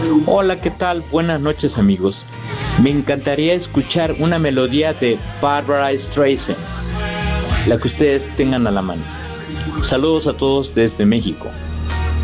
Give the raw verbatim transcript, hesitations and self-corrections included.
Hola, ¿qué tal? Buenas noches, amigos. Me encantaría escuchar una melodía de Barbra Streisand, la que ustedes tengan a la mano. Saludos a todos desde México.